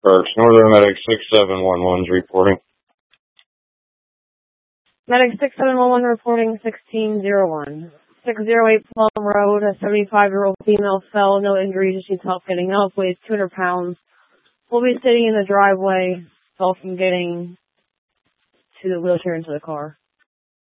Parks. Northern Medic 6711 is reporting. Medic 6711 reporting 1601. 608 Plum Road, a 75-year-old female fell, no injuries, just needs help getting up, weighs 200 pounds. We'll be sitting in the driveway, fell from getting to the wheelchair into the car.